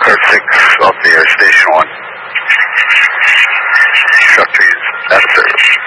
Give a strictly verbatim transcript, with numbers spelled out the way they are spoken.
Card six off the air, station one. Truck three is out of service.